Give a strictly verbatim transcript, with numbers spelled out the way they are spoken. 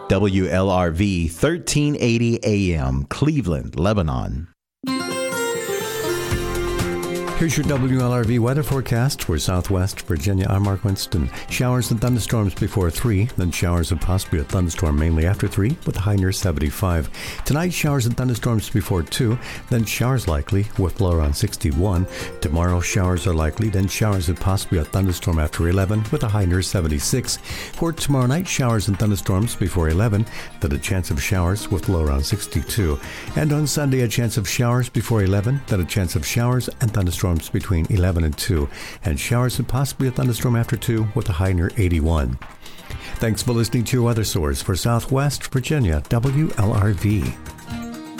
W L R V, thirteen eighty A M, Cleveland, Lebanon. Here's your W L R V weather forecast for Southwest Virginia. I'm Mark Winston. Showers and thunderstorms before three, then showers and possibly a thunderstorm mainly after three with a high near seventy-five. Tonight, showers and thunderstorms before two, then showers likely with low around sixty-one. Tomorrow, showers are likely, then showers and possibly a thunderstorm after eleven with a high near seventy-six. For tomorrow night, showers and thunderstorms before eleven, then a chance of showers with low around sixty-two. And on Sunday, a chance of showers before eleven, then a chance of showers and thunderstorms between eleven and two, and showers and possibly a thunderstorm after two with a high near eighty-one. Thanks for listening to your weather source for Southwest Virginia, W L R V.